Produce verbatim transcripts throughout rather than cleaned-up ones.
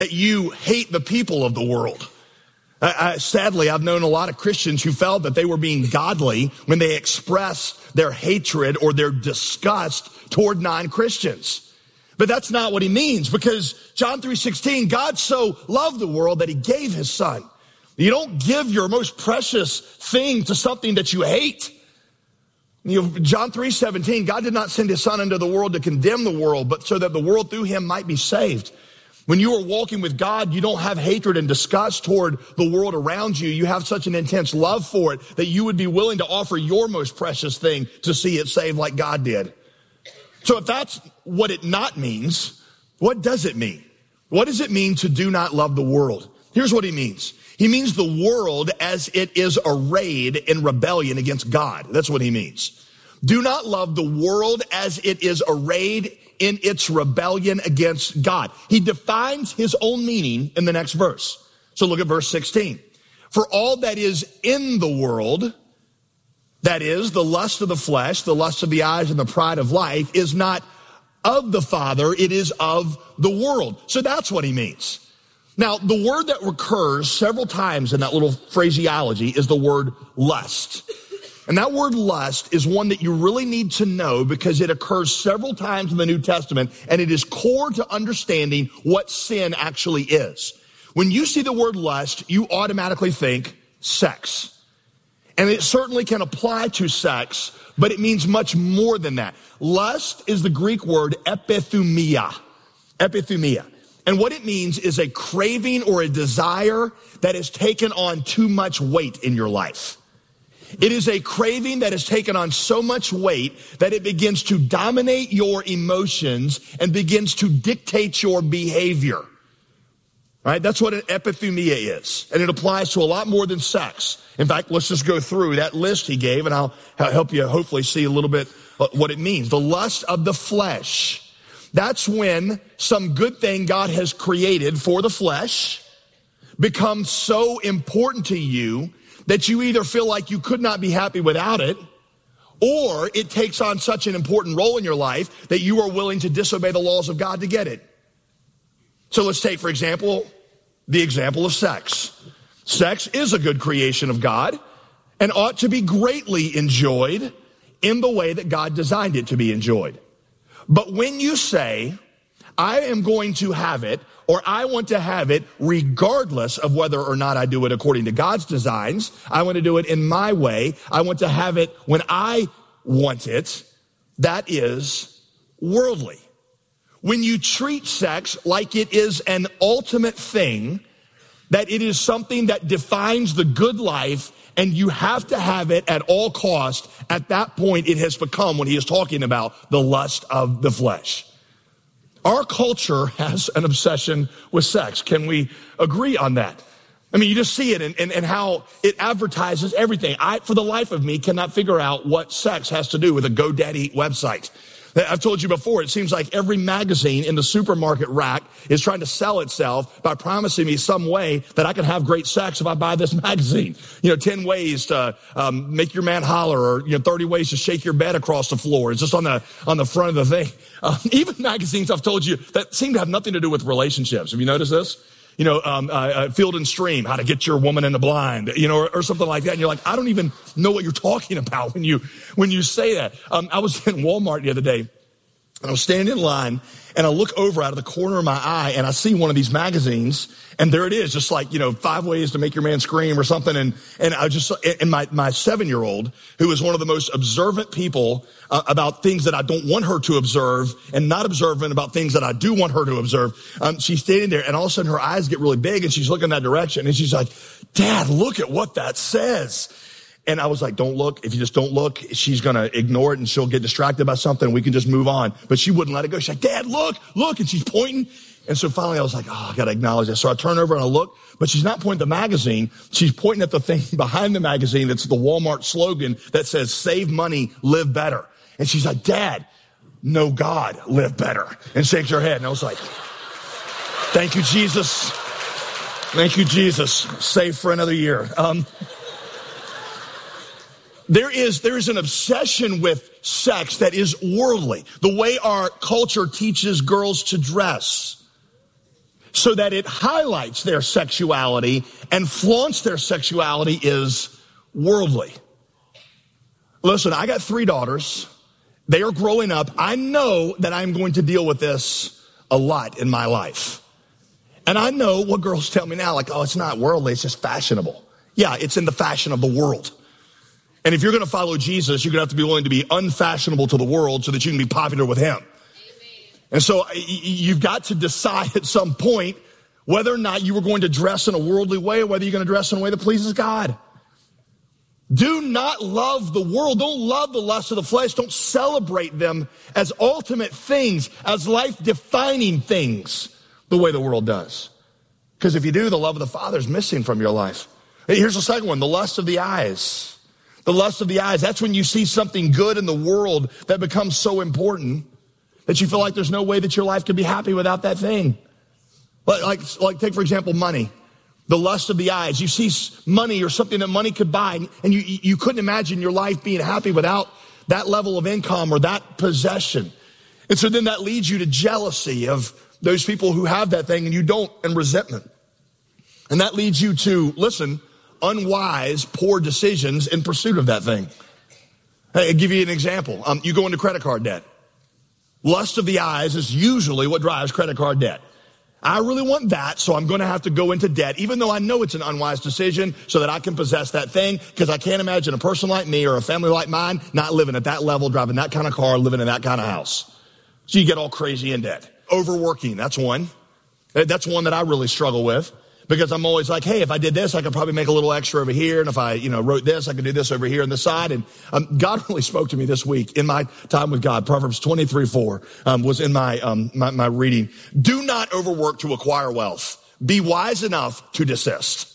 that you hate the people of the world. I, I, sadly, I've known a lot of Christians who felt that they were being godly when they express their hatred or their disgust toward non-Christians. But that's not what he means, because John three sixteen, God so loved the world that he gave his son. You don't give your most precious thing to something that you hate. You know, John three seventeen, God did not send his son into the world to condemn the world, but so that the world through him might be saved. When you are walking with God, you don't have hatred and disgust toward the world around you. You have such an intense love for it that you would be willing to offer your most precious thing to see it saved like God did. So if that's what it not means, what does it mean? What does it mean to do not love the world? Here's what he means. He means the world as it is arrayed in rebellion against God. That's what he means. Do not love the world as it is arrayed in its rebellion against God. He defines his own meaning in the next verse. So look at verse sixteen. For all that is in the world, that is the lust of the flesh, the lust of the eyes, and the pride of life, is not of the Father, it is of the world. So that's what he means. Now, the word that recurs several times in that little phraseology is the word lust. And that word lust is one that you really need to know because it occurs several times in the New Testament, and it is core to understanding what sin actually is. When you see the word lust, you automatically think sex. And it certainly can apply to sex, but it means much more than that. Lust is the Greek word epithumia. Epithumia. And what it means is a craving or a desire that has taken on too much weight in your life. It is a craving that has taken on so much weight that it begins to dominate your emotions and begins to dictate your behavior. Right? That's what an epithumia is. And it applies to a lot more than sex. In fact, let's just go through that list he gave, and I'll help you hopefully see a little bit what it means. The lust of the flesh. That's when some good thing God has created for the flesh becomes so important to you that you either feel like you could not be happy without it, or it takes on such an important role in your life that you are willing to disobey the laws of God to get it. So let's take, for example, the example of sex. Sex is a good creation of God and ought to be greatly enjoyed in the way that God designed it to be enjoyed. But when you say, I am going to have it, or I want to have it regardless of whether or not I do it according to God's designs, I want to do it in my way, I want to have it when I want it, that is worldly. When you treat sex like it is an ultimate thing, that it is something that defines the good life and you have to have it at all cost, at that point it has become what he is talking about, the lust of the flesh. Our culture has an obsession with sex. Can we agree on that? I mean, you just see it in, in, in how it advertises everything. I, for the life of me, cannot figure out what sex has to do with a GoDaddy website. I've told you before, it seems like every magazine in the supermarket rack is trying to sell itself by promising me some way that I can have great sex if I buy this magazine. You know, ten ways to um, make your man holler, or, you know, thirty ways to shake your bed across the floor. It's just on the on the front of the thing. Um, even magazines I've told you that seem to have nothing to do with relationships. Have you noticed this? You know, um, uh, uh, Field and Stream, how to get your woman in the blind, you know, or, or something like that. And you're like, I don't even know what you're talking about when you, when you say that. Um, I was in Walmart the other day, and I was standing in line, and I look over out of the corner of my eye, and I see one of these magazines, and there it is, just like, you know, five ways to make your man scream or something. And, and I just, and my, my seven-year-old, who is one of the most observant people uh, about things that I don't want her to observe, and not observant about things that I do want her to observe. Um, she's standing there, and all of a sudden her eyes get really big, and she's looking that direction, and she's like, Dad, look at what that says. And I was like, don't look. If you just don't look, she's going to ignore it and she'll get distracted by something. We can just move on. But she wouldn't let it go. She's like, Dad, look, look. And she's pointing. And so finally I was like, oh, I got to acknowledge this. So I turn over and I look, but she's not pointing at the magazine. She's pointing at the thing behind the magazine. That's the Walmart slogan that says, save money, live better. And she's like, Dad, know God, live better. And shakes her head. And I was like, thank you, Jesus. Thank you, Jesus. Save for another year. Um, There is, there is an obsession with sex that is worldly. The way our culture teaches girls to dress, so that it highlights their sexuality and flaunts their sexuality is worldly. Listen, I got three daughters. They are growing up. I know that I'm going to deal with this a lot in my life. And I know what girls tell me now, like, oh, it's not worldly, it's just fashionable. Yeah, it's in the fashion of the world. And if you're going to follow Jesus, you're going to have to be willing to be unfashionable to the world so that you can be popular with him. Amen. And so you've got to decide at some point whether or not you were going to dress in a worldly way or whether you're going to dress in a way that pleases God. Do not love the world. Don't love the lust of the flesh. Don't celebrate them as ultimate things, as life-defining things, the way the world does. Because if you do, the love of the Father is missing from your life. Here's the second one, the lust of the eyes. The lust of the eyes. That's when you see something good in the world that becomes so important that you feel like there's no way that your life could be happy without that thing. Like, like, like take, for example, money. The lust of the eyes. You see money or something that money could buy, and you, you couldn't imagine your life being happy without that level of income or that possession. And so then that leads you to jealousy of those people who have that thing and you don't, and resentment. And that leads you to, listen, unwise, poor decisions in pursuit of that thing. Hey, I'll give you an example. Um, you go into credit card debt. Lust of the eyes is usually what drives credit card debt. I really want that, so I'm going to have to go into debt, even though I know it's an unwise decision, so that I can possess that thing, because I can't imagine a person like me or a family like mine not living at that level, driving that kind of car, living in that kind of house. So you get all crazy in debt. Overworking, that's one. That's one that I really struggle with, because I'm always like, hey, if I did this, I could probably make a little extra over here. And if I, you know, wrote this, I could do this over here on the side. And um, God really spoke to me this week in my time with God. Proverbs twenty-three four um, was in my, um, my, my reading. Do not overwork to acquire wealth. Be wise enough to desist.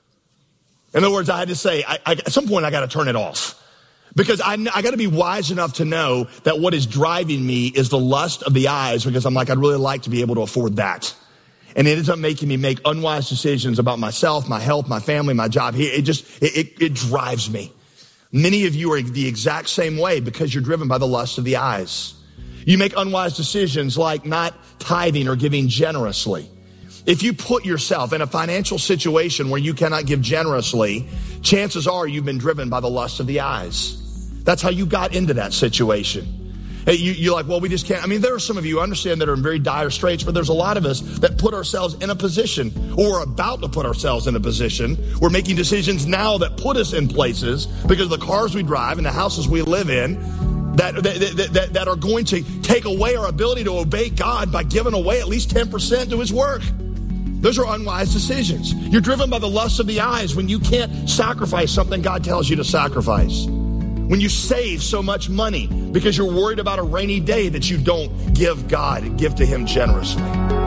In other words, I had to say, I, I, at some point, I got to turn it off. Because I, I got to be wise enough to know that what is driving me is the lust of the eyes, because I'm like, I'd really like to be able to afford that. And it ends up making me make unwise decisions about myself, my health, my family, my job here. It just, it, it, it drives me. Many of you are the exact same way because you're driven by the lust of the eyes. You make unwise decisions like not tithing or giving generously. If you put yourself in a financial situation where you cannot give generously, chances are you've been driven by the lust of the eyes. That's how you got into that situation. You, you're like, well, we just can't. I mean, there are some of you, I understand, that are in very dire straits, but there's a lot of us that put ourselves in a position, or are about to put ourselves in a position. We're making decisions now that put us in places because of the cars we drive and the houses we live in that, that, that, that are going to take away our ability to obey God by giving away at least ten percent to his work. Those are unwise decisions. You're driven by the lust of the eyes when you can't sacrifice something God tells you to sacrifice. When you save so much money because you're worried about a rainy day that you don't give God, give to him generously.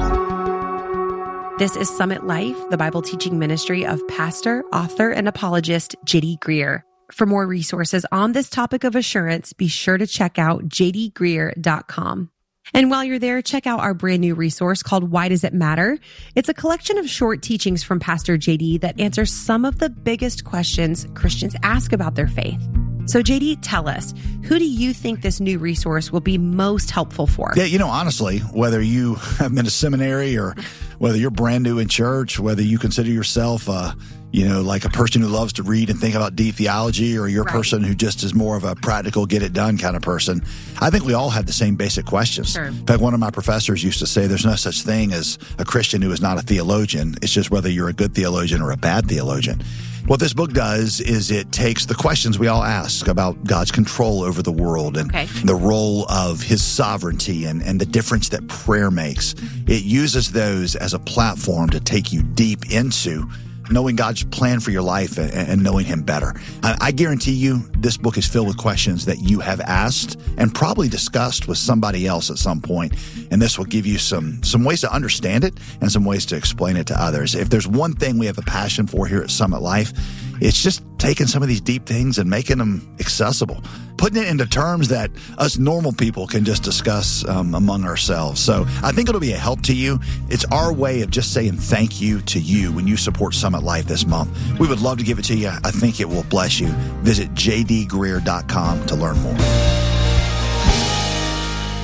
This is Summit Life, the Bible teaching ministry of pastor, author, and apologist J D Greear. For more resources on this topic of assurance, be sure to check out j d greear dot com. And while you're there, check out our brand new resource called Why Does It Matter? It's a collection of short teachings from Pastor J D that answers some of the biggest questions Christians ask about their faith. So J D, tell us, who do you think this new resource will be most helpful for? Yeah, you know, honestly, whether you have been to seminary or whether you're brand new in church, whether you consider yourself, uh, you know, like a person who loves to read and think about deep theology, or you're a right. person who just is more of a practical, get it done kind of person, I think we all have the same basic questions. Sure. In fact, one of my professors used to say there's no such thing as a Christian who is not a theologian. It's just whether you're a good theologian or a bad theologian. What this book does is it takes the questions we all ask about God's control over the world and okay. the role of his sovereignty and, and the difference that prayer makes. It uses those as a platform to take you deep into knowing God's plan for your life and, and knowing him better. I, I guarantee you this book is filled with questions that you have asked and probably discussed with somebody else at some point. And this will give you some, some ways to understand it and some ways to explain it to others. If there's one thing we have a passion for here at Summit Life, it's just taking some of these deep things and making them accessible, putting it into terms that us normal people can just discuss um, among ourselves. So I think it'll be a help to you. It's our way of just saying thank you to you when you support Summit Life this month. We would love to give it to you. I think it will bless you. Visit j d greear dot com to learn more.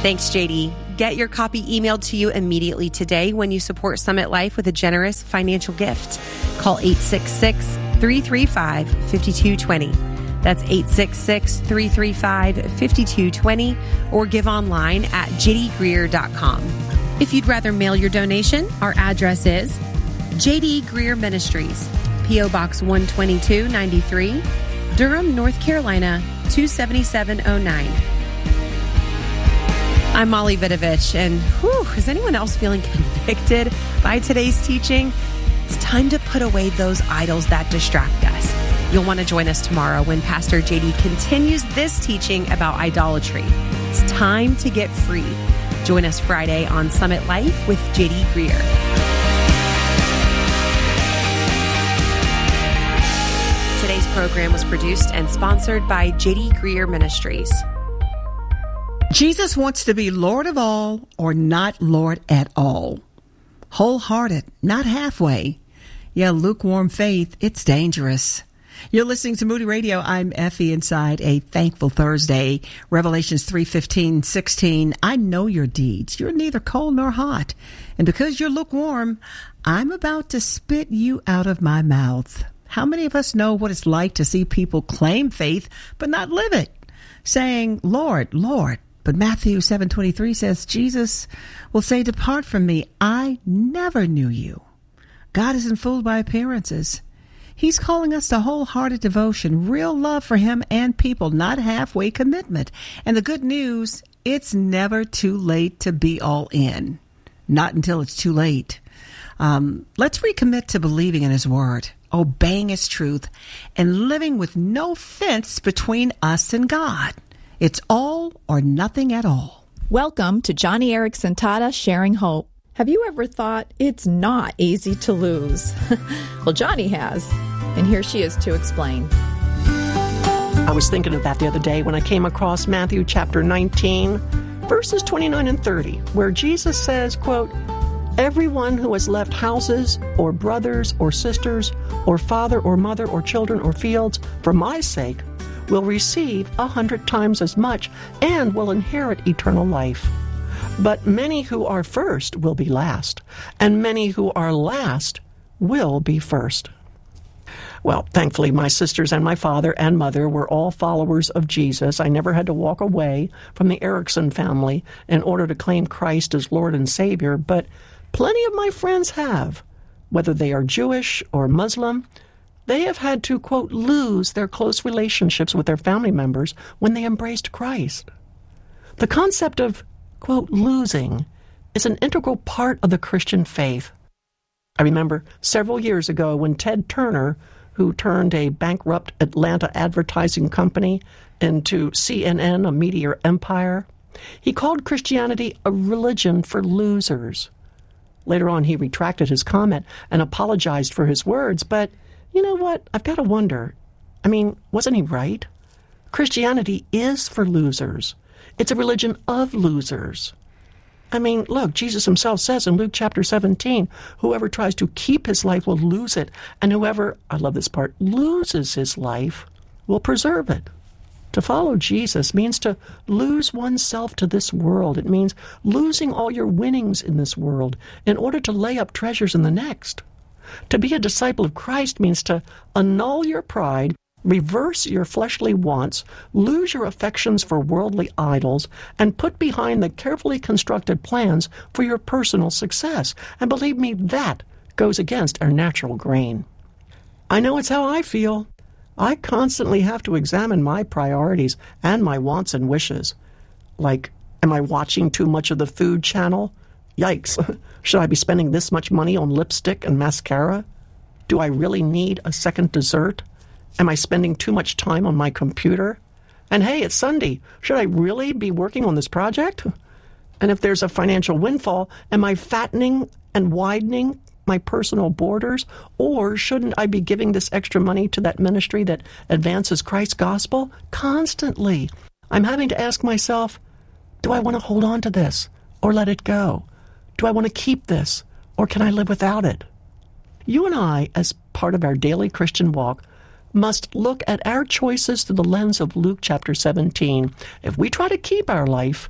Thanks, J D. Get your copy emailed to you immediately today when you support Summit Life with a generous financial gift. Call eight six six, three three five, five two two zero. That's eight six six, three three five, five two two zero, or give online at j d greer dot com. If you'd rather mail your donation, our address is J D Greer Ministries, P O Box one twenty-two ninety-three, Durham, North Carolina, two seven seven oh nine. I'm Molly Vidovich, and whew, is anyone else feeling convicted by today's teaching? It's time to put away those idols that distract us. You'll want to join us tomorrow when Pastor J D continues this teaching about idolatry. It's time to get free. Join us Friday on Summit Life with J D Greer. Today's program was produced and sponsored by J D Greer Ministries. Jesus wants to be Lord of all or not Lord at all. Wholehearted, not halfway. Yeah, lukewarm faith, it's dangerous. You're listening to Moody Radio. I'm Effie inside a thankful Thursday. Revelations three fifteen, sixteen. I know your deeds. You're neither cold nor hot. And because you're lukewarm, I'm about to spit you out of my mouth. How many of us know what it's like to see people claim faith but not live it? Saying, Lord, Lord. But Matthew seven twenty-three says Jesus will say, depart from me. I never knew you. God isn't fooled by appearances. He's calling us to wholehearted devotion, real love for him and people, not halfway commitment. And the good news, it's never too late to be all in. Not until it's too late. Um, let's recommit to believing in his word, obeying his truth, and living with no fence between us and God. It's all or nothing at all. Welcome to Johnny Erickson Tata Sharing Hope. Have you ever thought it's not easy to lose? Well, Johnny has, and here she is to explain. I was thinking of that the other day when I came across Matthew chapter nineteen, verses twenty-nine and thirty, where Jesus says, quote, everyone who has left houses or brothers or sisters or father or mother or children or fields for my sake will receive a hundred times as much and will inherit eternal life. But many who are first will be last, and many who are last will be first. Well, thankfully, my sisters and my father and mother were all followers of Jesus. I never had to walk away from the Erickson family in order to claim Christ as Lord and Savior, but plenty of my friends have, whether they are Jewish or Muslim. They have had to, quote, lose their close relationships with their family members when they embraced Christ. The concept of, quote, losing is an integral part of the Christian faith. I remember several years ago when Ted Turner, who turned a bankrupt Atlanta advertising company into C N N, a media empire, he called Christianity a religion for losers. Later on, he retracted his comment and apologized for his words, but you know what? I've got to wonder. I mean, wasn't he right? Christianity is for losers. It's a religion of losers. I mean, look, Jesus himself says in Luke chapter seventeen, whoever tries to keep his life will lose it, and whoever, I love this part, loses his life will preserve it. To follow Jesus means to lose oneself to this world. It means losing all your winnings in this world in order to lay up treasures in the next. To be a disciple of Christ means to annul your pride, reverse your fleshly wants, lose your affections for worldly idols, and put behind the carefully constructed plans for your personal success. And believe me, that goes against our natural grain. I know it's how I feel. I constantly have to examine my priorities and my wants and wishes. Like, am I watching too much of the Food Channel? Yikes. Should I be spending this much money on lipstick and mascara? Do I really need a second dessert? Am I spending too much time on my computer? And hey, it's Sunday. Should I really be working on this project? And if there's a financial windfall, am I fattening and widening my personal borders? Or shouldn't I be giving this extra money to that ministry that advances Christ's gospel? Constantly, I'm having to ask myself, do I want to hold on to this or let it go? Do I want to keep this, or can I live without it? You and I, as part of our daily Christian walk, must look at our choices through the lens of Luke chapter seventeen. If we try to keep our life,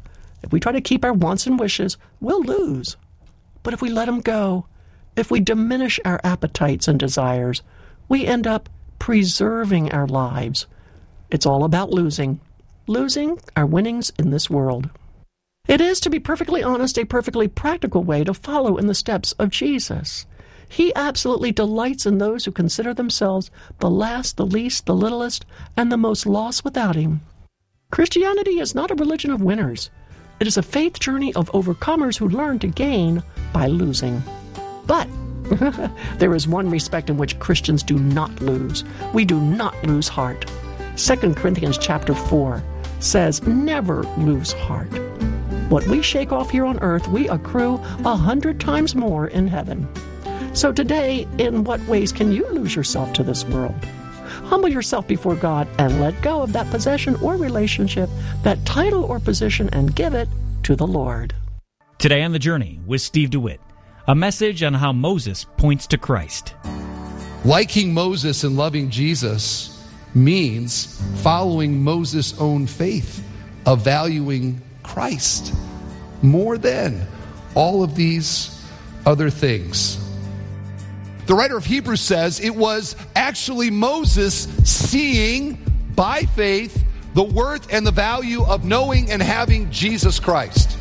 If we try to keep our wants and wishes, we'll lose. But if we let them go, if we diminish our appetites and desires, we end up preserving our lives. It's all about losing. Losing our winnings in this world. It is, to be perfectly honest, a perfectly practical way to follow in the steps of Jesus. He absolutely delights in those who consider themselves the last, the least, the littlest, and the most lost without him. Christianity is not a religion of winners. It is a faith journey of overcomers who learn to gain by losing. But there is one respect in which Christians do not lose. We do not lose heart. Second Corinthians chapter four says, never lose heart. What we shake off here on earth, we accrue a hundred times more in heaven. So today, in what ways can you lose yourself to this world? Humble yourself before God and let go of that possession or relationship, that title or position, and give it to the Lord. Today on The Journey with Steve DeWitt, a message on how Moses points to Christ. Liking Moses and loving Jesus means following Moses' own faith of valuing Christ more than all of these other things. The writer of Hebrews says it was actually Moses seeing by faith the worth and the value of knowing and having Jesus Christ.